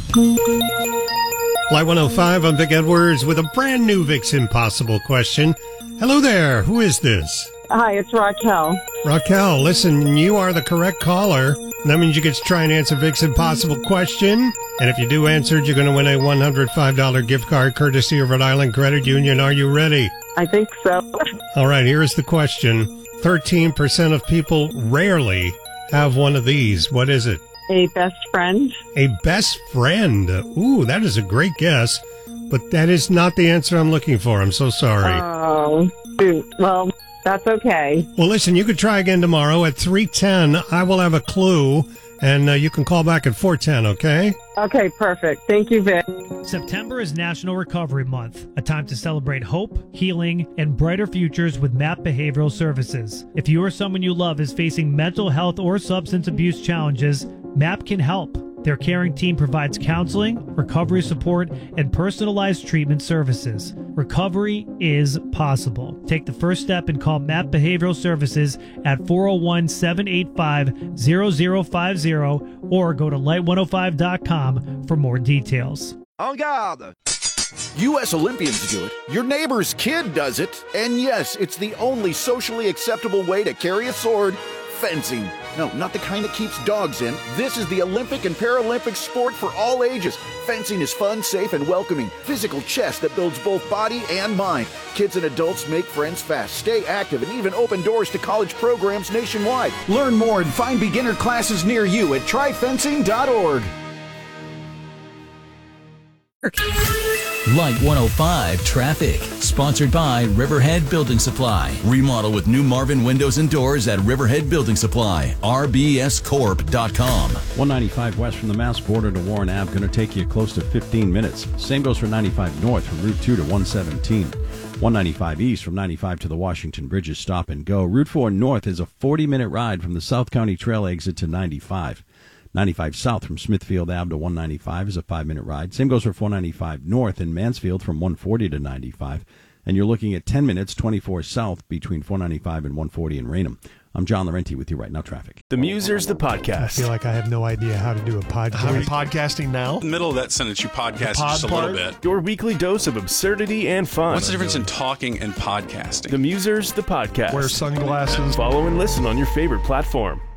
Light 105, I'm Vic Edwards with a brand new Vic's Impossible question. Hello there, who is this? Hi, it's Raquel. Raquel, listen, you are the correct caller. That means you get to try and answer Vic's Impossible question. And if you do answer it, you're going to win a $105 gift card courtesy of Rhode Island Credit Union. Are you ready? I think so. All right, here's the question. 13% of people rarely have one of these. What is it? A best friend. A best friend. Ooh, that is a great guess. But that is not the answer I'm looking for. I'm so sorry. Oh, shoot. Well, that's okay. Well, listen, you could try again tomorrow at 3:10. I will have a clue, and you can call back at 4:10, okay? Okay, perfect. Thank you, Vic. September is National Recovery Month, a time to celebrate hope, healing, and brighter futures with MAP Behavioral Services. If you or someone you love is facing mental health or substance abuse challenges, MAP can help. Their caring team provides counseling, recovery support, and personalized treatment services. Recovery is possible. Take the first step and call MAP Behavioral Services at 401-785-0050 or go to light105.com for more details. En garde! U.S. Olympians do it, your neighbor's kid does it, and yes, it's the only socially acceptable way to carry a sword: fencing. No, not the kind that keeps dogs in. This is the Olympic and Paralympic sport for all ages. Fencing is fun, safe, and welcoming. Physical chess that builds both body and mind. Kids and adults make friends fast, stay active, and even open doors to college programs nationwide. Learn more and find beginner classes near you at tryfencing.org. Light 105 Traffic, sponsored by Riverhead Building Supply. Remodel with new Marvin windows and doors at Riverhead Building Supply. rbscorp.com. 195 west from the Mass border to Warren Ave, going to take you close to 15 minutes. Same goes for 95 north from Route 2 to 117. 195 east from 95 to the Washington Bridge is stop and go. Route 4 north is a 40-minute ride from the South County Trail exit to 95. 95 south from Smithfield Ave to 195 is a 5-minute ride. Same goes for 495 north in Mansfield from 140 to 95. And you're looking at 10 minutes, 24 south between 495 and 140 in Raynham. I'm John Laurenti with you right now, traffic. The Musers, the podcast. I feel like I have no idea how to do a podcast. Are we podcasting now? In the middle of that sentence, you podcast just a little bit. Your weekly dose of absurdity and fun. What's the difference in talking and podcasting? The Musers, the podcast. Wear sunglasses. Follow and listen on your favorite platform.